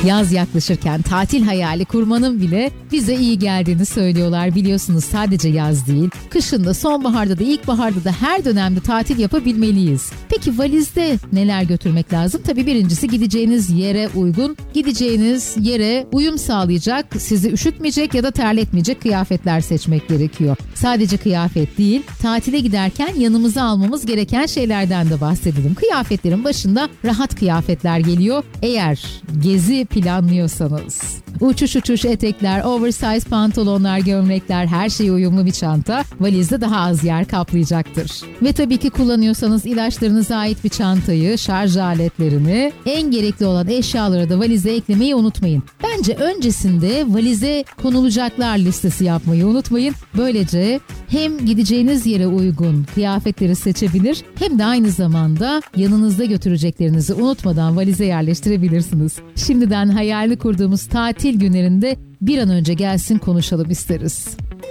Yaz yaklaşırken tatil hayali kurmanın bile bize iyi geldiğini söylüyorlar. Biliyorsunuz sadece yaz değil, kışın da, sonbaharda da, ilkbaharda da her dönemde tatil yapabilmeliyiz. Peki valizde neler götürmek lazım? Tabii birincisi gideceğiniz yere uygun, gideceğiniz yere uyum sağlayacak, sizi üşütmeyecek ya da terletmeyecek kıyafetler seçmek gerekiyor. Sadece kıyafet değil, tatile giderken yanımıza almamız gereken şeylerden de bahsedelim. Kıyafetlerin başında rahat kıyafetler geliyor. Eğer gezi planlıyorsanız, uçuş etekler, oversize pantolonlar, gömlekler, her şeye uyumlu bir çanta valizde daha az yer kaplayacaktır. Ve tabii ki kullanıyorsanız ilaçlarınıza ait bir çantayı, şarj aletlerini, en gerekli olan eşyaları da valize eklemeyi unutmayın. Bence öncesinde valize konulacaklar listesi yapmayı unutmayın. Böylece hem gideceğiniz yere uygun kıyafetleri seçebilir hem de aynı zamanda yanınızda götüreceklerinizi unutmadan valize yerleştirebilirsiniz. Şimdiden hayalini kurduğumuz tatil günlerinde bir an önce gelsin konuşalım isteriz.